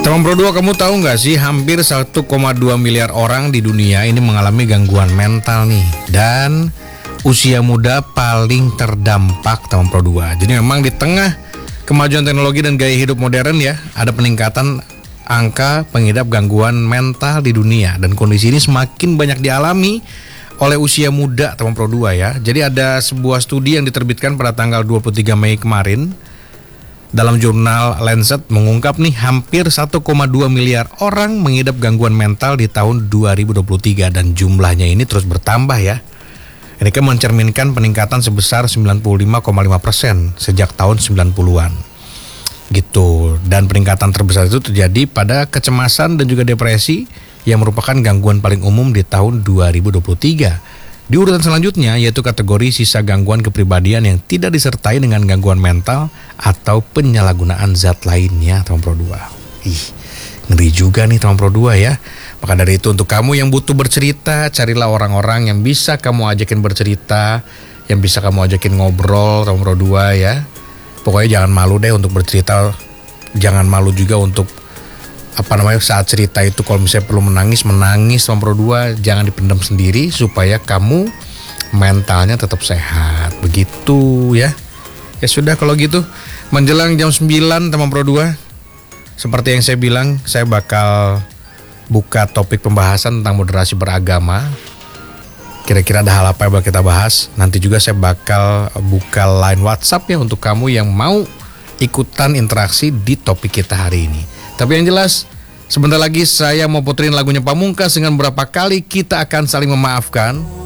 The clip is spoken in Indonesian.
Teman Pro 2, kamu tahu nggak sih hampir 1,2 miliar orang di dunia ini mengalami gangguan mental nih. Dan usia muda paling terdampak, teman Pro 2. Jadi memang di tengah kemajuan teknologi dan gaya hidup modern ya, ada peningkatan angka pengidap gangguan mental di dunia. Dan kondisi ini semakin banyak dialami oleh usia muda, teman Pro 2 ya. Jadi ada sebuah studi yang diterbitkan pada tanggal 23 Mei kemarin dalam jurnal Lancet mengungkap nih hampir 1,2 miliar orang mengidap gangguan mental di tahun 2023 dan jumlahnya ini terus bertambah ya. Ini kan mencerminkan peningkatan sebesar 95,5% sejak tahun 90-an. Gitu. Dan peningkatan terbesar itu terjadi pada kecemasan dan juga depresi yang merupakan gangguan paling umum di tahun 2023. Di urutan selanjutnya yaitu kategori sisa gangguan kepribadian yang tidak disertai dengan gangguan mental atau penyalahgunaan zat lainnya, teman Pro 2. Ngeri juga nih teman Pro 2 ya. Maka dari itu untuk kamu yang butuh bercerita, carilah orang-orang yang bisa kamu ajakin bercerita, yang bisa kamu ajakin ngobrol, teman Pro 2 ya. Pokoknya jangan malu deh untuk bercerita. Jangan malu juga untuk saat cerita itu kalau misalnya perlu menangis teman Pro 2, jangan dipendam sendiri supaya kamu mentalnya tetap sehat. Begitu ya. Ya sudah kalau gitu, menjelang jam 9 teman Pro 2, seperti yang saya bilang, saya bakal buka topik pembahasan tentang moderasi beragama. Kira-kira ada hal apa yang bakal kita bahas? Nanti juga saya bakal buka line WhatsApp ya untuk kamu yang mau ikutan interaksi di topik kita hari ini. Tapi yang jelas, sebentar lagi saya mau puterin lagunya Pamungkas dengan berapa kali kita akan saling memaafkan.